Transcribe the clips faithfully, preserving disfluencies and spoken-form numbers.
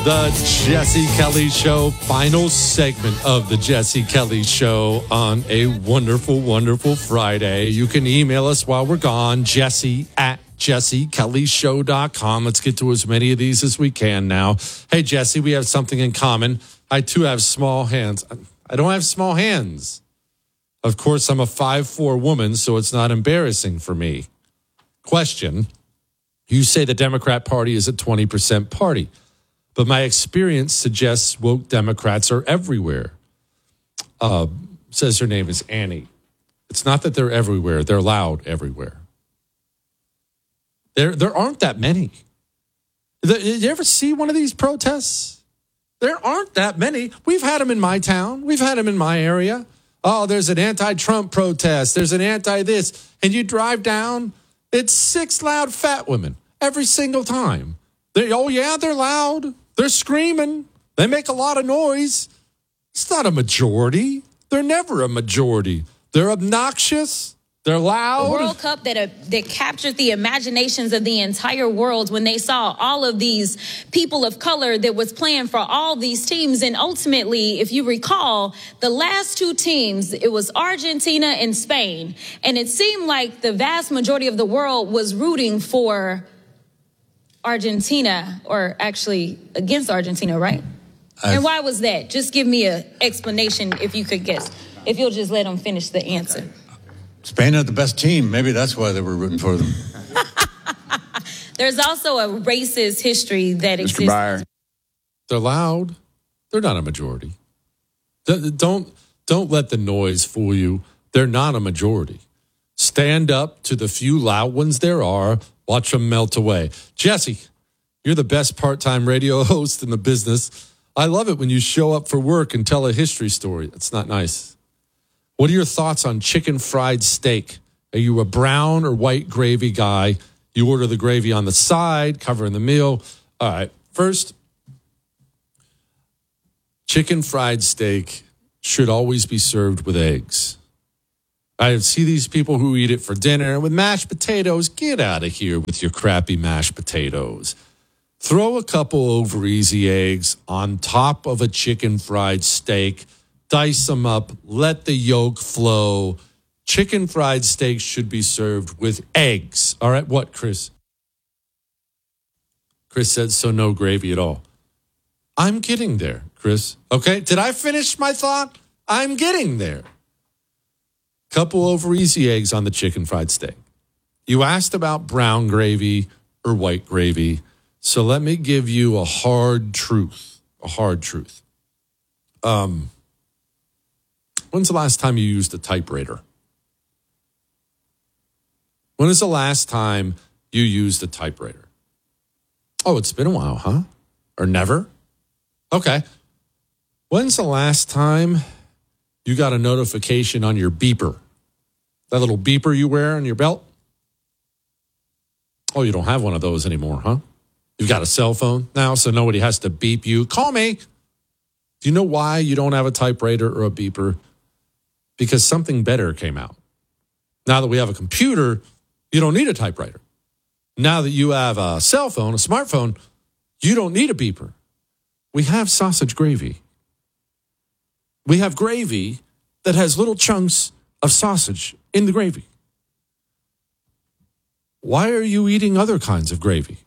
The Jesse Kelly Show, final segment of the Jesse Kelly Show on a wonderful, wonderful Friday. You can email us while we're gone, Jesse at jesse kelly show dot com. Let's get to as many of these as we can now. Hey, Jesse, we have something in common. I, too, have small hands. I don't have small hands. Of course, I'm a five foot four woman, so it's not embarrassing for me. Question, you say the Democrat Party is a twenty percent party. But my experience suggests woke Democrats are everywhere. Uh, says her name is Annie. It's not that they're everywhere. They're loud everywhere. There, there aren't that many. Did you ever see one of these protests? There aren't that many. We've had them in my town. We've had them in my area. Oh, there's an anti-Trump protest. There's an anti-this. And you drive down, it's six loud fat women every single time. They, oh, yeah, they're loud. They're screaming. They make a lot of noise. It's not a majority. They're never a majority. They're obnoxious. They're loud. The World Cup that uh, that captured the imaginations of the entire world when they saw all of these people of color that was playing for all these teams. And ultimately, if you recall, the last two teams, it was Argentina and Spain. And it seemed like the vast majority of the world was rooting for Argentina, or actually against Argentina, right? I've, and why was that? Just give me an explanation if you could guess. If you'll just let them finish the answer. Spain had the best team. Maybe that's why they were rooting for them. There's also a racist history that Mister exists. Byer. They're loud. They're not a majority. Don't, don't let the noise fool you. They're not a majority. Stand up to the few loud ones there are. Watch them melt away. Jesse, you're the best part-time radio host in the business. I love it when you show up for work and tell a history story. That's not nice. What are your thoughts on chicken fried steak? Are you a brown or white gravy guy? You order the gravy on the side, covering the meal. All right. First, chicken fried steak should always be served with eggs. I see these people who eat it for dinner with mashed potatoes. Get out of here with your crappy mashed potatoes. Throw a couple over easy eggs on top of a chicken fried steak. Dice them up. Let the yolk flow. Chicken fried steak should be served with eggs. All right, what, Chris? Chris said, so no gravy at all. I'm getting there, Chris. Okay, did I finish my thought? I'm getting there. Couple over easy eggs on the chicken fried steak. You asked about brown gravy or white gravy, so let me give you a hard truth. A hard truth. Um, when's the last time you used a typewriter? When is the last time you used a typewriter? Oh, it's been a while, huh? Or never? Okay. When's the last time you got a notification on your beeper? That little beeper you wear on your belt? Oh, you don't have one of those anymore, huh? You've got a cell phone now, so nobody has to beep you. Call me. Do you know why you don't have a typewriter or a beeper? Because something better came out. Now that we have a computer, you don't need a typewriter. Now that you have a cell phone, a smartphone, you don't need a beeper. We have sausage gravy. We have gravy that has little chunks of sausage in the gravy. Why are you eating other kinds of gravy?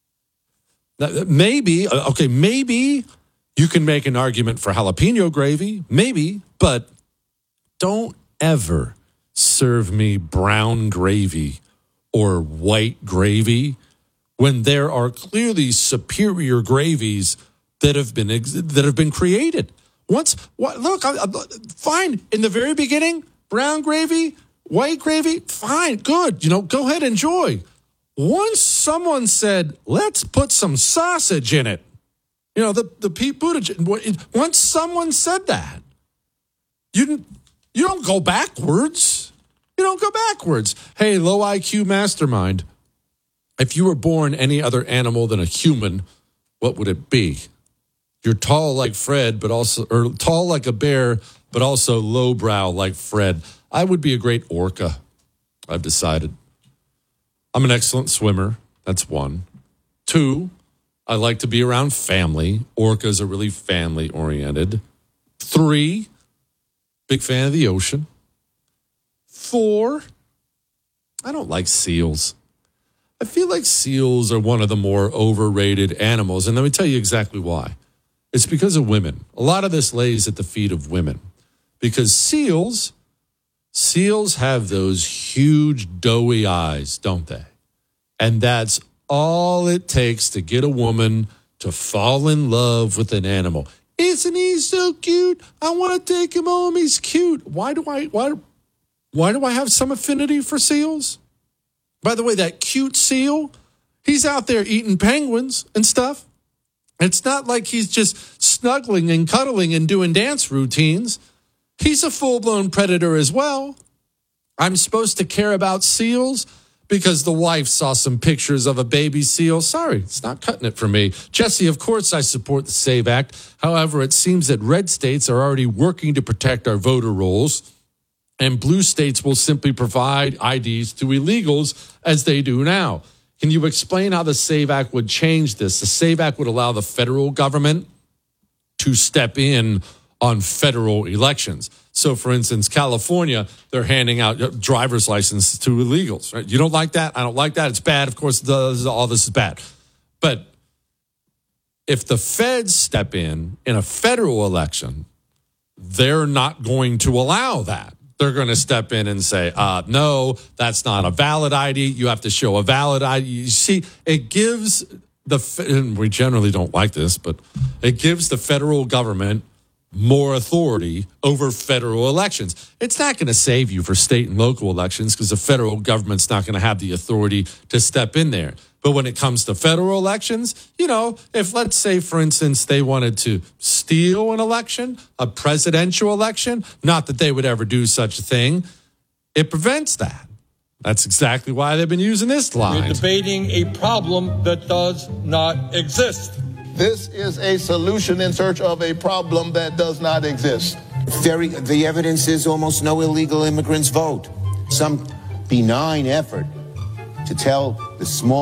Maybe, okay, maybe you can make an argument for jalapeno gravy, maybe, but don't ever serve me brown gravy or white gravy when there are clearly superior gravies that have been that have been created. Once, look, fine, in the very beginning, brown gravy, white gravy, fine, good, you know, go ahead, enjoy. Once someone said, let's put some sausage in it, you know, the, the Pete Buttigieg, once someone said that, you didn't, you don't go backwards. You don't go backwards. Hey, low I Q mastermind, if you were born any other animal than a human, what would it be? You're tall like Fred, but also, or tall like a bear, but also lowbrow like Fred. I would be a great orca, I've decided. I'm an excellent swimmer. That's one. Two, I like to be around family. Orcas are really family oriented. Three, big fan of the ocean. Four, I don't like seals. I feel like seals are one of the more overrated animals. And let me tell you exactly why. It's because of women. A lot of this lays at the feet of women. Because seals, seals have those huge doughy eyes, don't they? And that's all it takes to get a woman to fall in love with an animal. Isn't he so cute? I want to take him home. He's cute. Why do I why why do I have some affinity for seals? By the way, that cute seal, he's out there eating penguins and stuff. It's not like he's just snuggling and cuddling and doing dance routines. He's a full-blown predator as well. I'm supposed to care about seals because the wife saw some pictures of a baby seal. Sorry, it's not cutting it for me. Jesse, of course I support the SAVE Act. However, it seems that red states are already working to protect our voter rolls, and blue states will simply provide I Ds to illegals as they do now. Can you explain how the SAVE Act would change this? The SAVE Act would allow the federal government to step in on federal elections. So, for instance, California, they're handing out driver's licenses to illegals. Right? You don't like that? I don't like that. It's bad. Of course, the, all this is bad. But if the feds step in in a federal election, they're not going to allow that. They're going to step in and say, uh, no, that's not a valid I D. You have to show a valid I D. You see, it gives the, and we generally don't like this, but it gives the federal government more authority over federal elections. It's not going to save you for state and local elections because the federal government's not going to have the authority to step in there. But when it comes to federal elections, you know, if let's say, for instance, they wanted to steal an election, a presidential election, not that they would ever do such a thing, it prevents that. That's exactly why they've been using this line. We're debating a problem that does not exist. This is a solution in search of a problem that does not exist. Very, the evidence is almost no illegal immigrants vote. Some benign effort to tell the small